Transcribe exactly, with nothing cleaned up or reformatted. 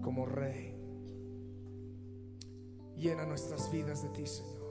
como Rey. Llena nuestras vidas de ti, Señor.